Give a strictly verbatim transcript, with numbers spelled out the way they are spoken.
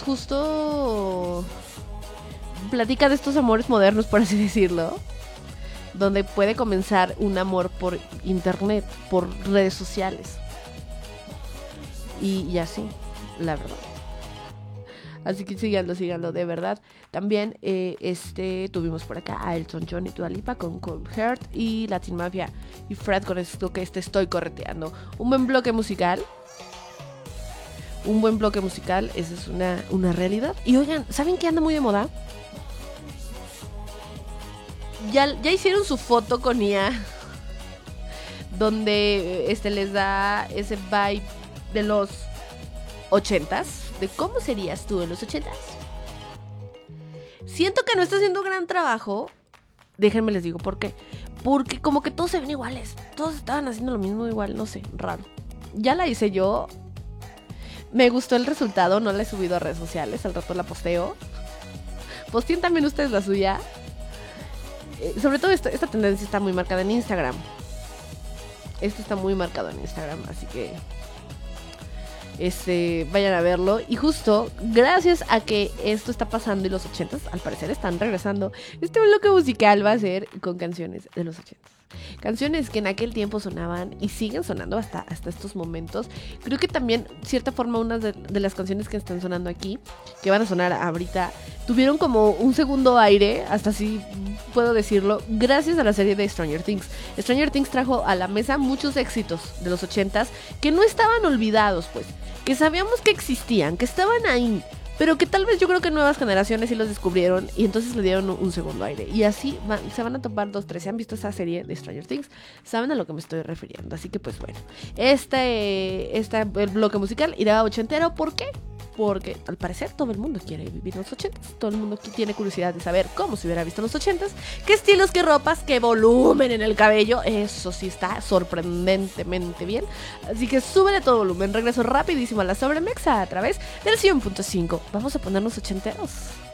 justo platica de estos amores modernos, por así decirlo, donde puede comenzar un amor por internet, por redes sociales. Y, y así, la verdad. Así que síganlo, síganlo, de verdad. También eh, este tuvimos por acá a Elton John y Dua Lipa con Cold Heart, y Latin Mafia y Fred con esto que este estoy correteando. Un buen bloque musical. Un buen bloque musical, esa es una, una realidad. Y oigan, ¿saben qué anda muy de moda? Ya, ya hicieron su foto con I A, donde este les da ese vibe de los ochentas, de cómo serías tú en los ochentas. Siento que no está haciendo un gran trabajo. Déjenme les digo por qué. Porque como que todos se ven iguales, todos estaban haciendo lo mismo igual, no sé, raro. Ya la hice yo. Me gustó el resultado, no la he subido a redes sociales, al rato la posteo. Posteen también ustedes la suya. Eh, sobre todo esta, esta tendencia está muy marcada en Instagram. Esto está muy marcado en Instagram, así que este, vayan a verlo. Y justo gracias a que esto está pasando y los ochentas, al parecer están regresando, este bloque musical va a ser con canciones de los ochentas. Canciones que en aquel tiempo sonaban y siguen sonando hasta, hasta estos momentos. Creo que también, cierta forma, unas de, de las canciones que están sonando aquí, que van a sonar ahorita, tuvieron como un segundo aire, hasta así puedo decirlo, gracias a la serie de Stranger Things. Stranger Things trajo a la mesa muchos éxitos de los ochentas que no estaban olvidados, pues, que sabíamos que existían, que estaban ahí, pero que tal vez yo creo que nuevas generaciones sí los descubrieron y entonces le dieron un, un segundo aire. Y así van, se van a topar dos, tres. Si han visto esa serie de Stranger Things, saben a lo que me estoy refiriendo. Así que pues bueno, este, este el bloque musical irá ochentero. ¿Por qué? Porque al parecer todo el mundo quiere vivir en los ochentas. Todo el mundo tiene curiosidad de saber cómo se hubiera visto en los ochentas. Qué estilos, qué ropas, qué volumen en el cabello. Eso sí está sorprendentemente bien. Así que súbele todo volumen. Regreso rapidísimo a la Sobremexa a través del cien punto cinco. Vamos a ponernos ochenteros.